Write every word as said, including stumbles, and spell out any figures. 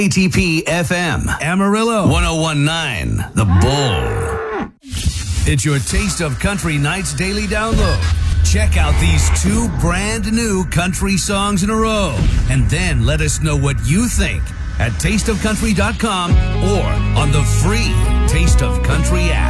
A T P F M, Amarillo, one oh one point nine, The Bull. It's your Taste of Country Nights daily download. Check out these two brand new country songs in a row, and then let us know what you think at taste of country dot com or on the free Taste of Country app.